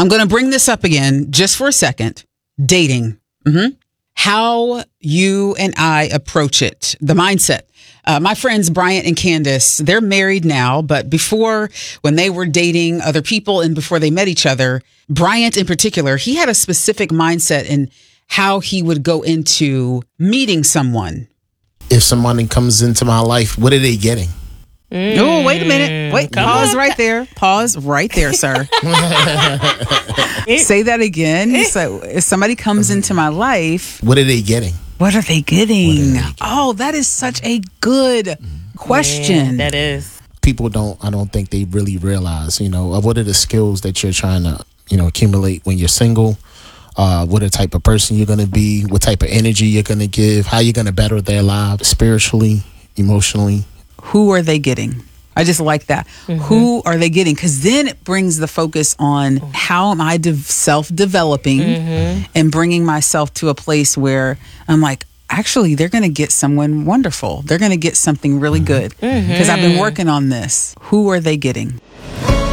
I'm going to bring this up again just for a second. Dating. How you and I approach it. The mindset. My friends, Bryant and Candace, they're married now, but before, when they were dating other people and before they met each other, Bryant in particular, he had a specific mindset in how he would go into meeting someone. If someone comes into my life, what are they getting? Oh, wait a minute. Wait, pause right there. Pause right there, sir. Say that again. So if somebody comes into my life, What are they getting? what are they getting? Oh, that is such a good question. That is. People I don't think they really realize, of what are the skills that you're trying to, accumulate when you're single. What the type of person you're going to be, what type of energy you're going to give, how you're going to better their lives spiritually, emotionally. Who are they getting? I just like that. Who are they getting? Because then it brings the focus on how am I self-developing and bringing myself to a place where I'm like, actually, they're going to get someone wonderful. They're going to get something really good because I've been working on this. Who are they getting?